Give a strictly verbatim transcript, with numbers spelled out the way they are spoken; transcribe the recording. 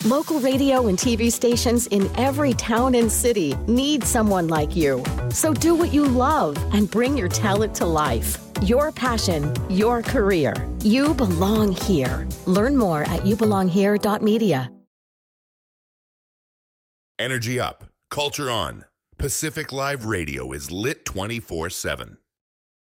Local radio and T V stations in every town and city need someone like you. So do what you love and bring your talent to life. Your passion, your career. You belong here. Learn more at you belong here dot media. Energy up, culture on. Pacific Live Radio is lit twenty-four seven.